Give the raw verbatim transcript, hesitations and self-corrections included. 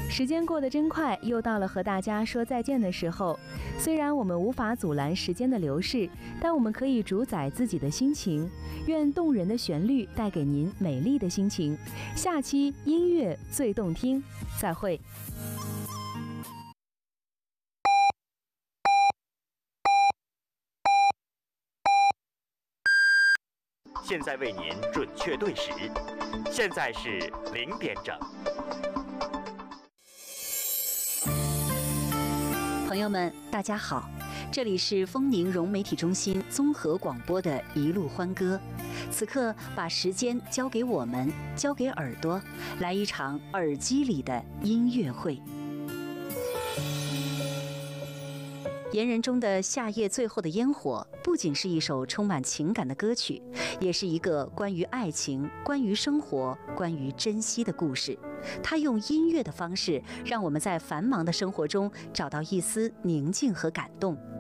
时间过得真快，又到了和大家说再见的时候。虽然我们无法阻拦时间的流逝，但我们可以主宰自己的心情。愿动人的旋律带给您美丽的心情。下期音乐最动听，再会。 现在为您准确对时，现在是零点整。 朋友们，大家好，这里是丰宁融媒体中心综合广播的一路欢歌。此刻，把时间交给我们，交给耳朵，来一场耳机里的音乐会。言人中的夏夜最后的烟火，不仅是一首充满情感的歌曲，也是一个关于爱情、关于生活、关于珍惜的故事。它用音乐的方式，让我们在繁忙的生活中找到一丝宁静和感动。